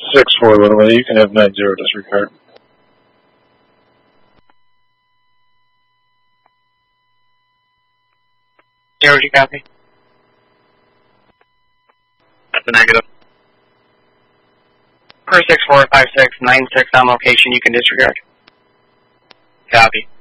6-4, by the way. You can have 9-0 disregard. Zero, do you copy? That's a negative. Per 645696 on location, you can disregard. Copy.